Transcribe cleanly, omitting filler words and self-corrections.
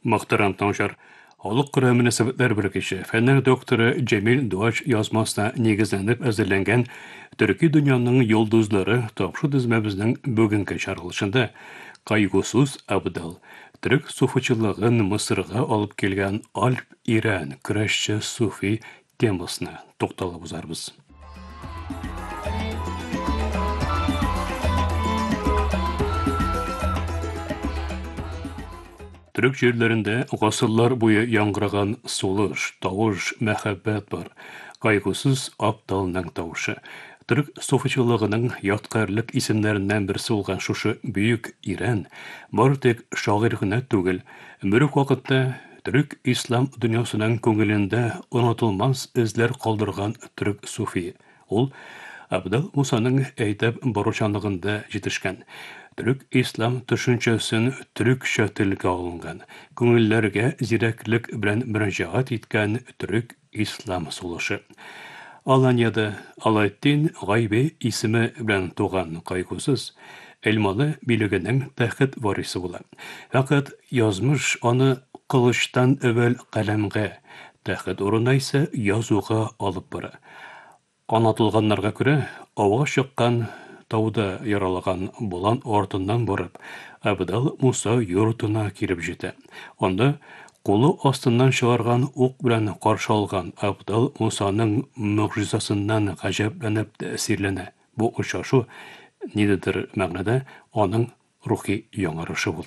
Muhtaram tamaşar. Halıq qıra münasibətlər birlikişi, fənlər doktoru Cemil Doğaç yazmasına negizlənib əzərlənən Türkiye dünyanın yıldızları tapşı dizmemizin bugünkü çarılışında qaygısız Abdal, Türk sufiçılığın Mısır'a alıp gelgen Alp İran küreşçi sufi temasına toxtalıb uzarız. Türk şiirlerinde asıllar boyu yankıragan soluş, tavuş, mehabbet var. Kaygısız Abdal'nın tavışı. Türk sofiçılığının yatkarlık isimlerinden birisi olgan şuşu büyük İran, var tek şairine tügül. Mürük vakitte Türk İslam dünyasının köngülünde unutulmaz izler kaldırgan Türk sufi. Ol, Abdal Musa'nın eydep baruşanlığında yetişken. Türk İslam düşüncesini Türkçe tilge alıngan, köngüllerge zireklik bilen müracaat etken Türk İslam soluşı. Alanya'da Alaeddin Gaybi ismi bilen doğan kaygısız, elmalı bilginin təhqit varisi bulan. Fakat yazmış onu kılıçtan evvel kalemge, təhqit oruna ise yazığa alıp bıra. Anlatılganlarga göre, ava şıkkan tauda yaralagan bulan ortından barıp, Abdal Musa yurtuna kirip jeti. Onda kolu astından çıgargan ok bilen karşı algan Abdal Musa'nın mucizasından gajeplenip tesirlene. Bu uçaşı nidedir мәгънәдә onun ruhi яңарышы булды.